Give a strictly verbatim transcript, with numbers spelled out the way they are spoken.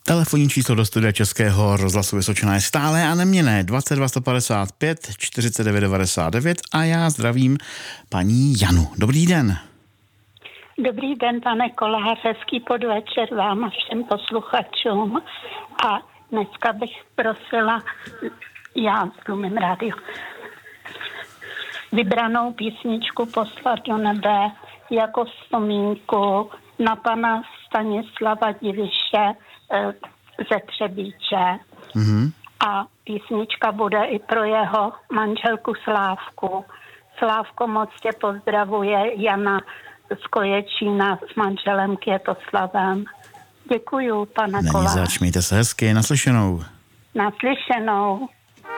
Telefonní číslo do studia Českého rozhlasu Vysočina je stále a neměnné dvacet dva sto padesát pět čtyřicet devět devadesát devět a já zdravím paní Janu. Dobrý den. Dobrý den, pane Kolář, hezký podvečer vám a všem posluchačům. A dneska bych prosila, já tlumím rádio, vybranou písničku poslat do nebe jako vzpomínku na pana Stanislava Diviše ze Třebíče. Mm-hmm. A písnička bude i pro jeho manželku Slávku. Slávko, moc tě pozdravuje Jana z Koječína s manželem Květoslavem. Děkuju, pane Kolář. Není zač, mějte se hezky, naslyšenou. Naslyšenou.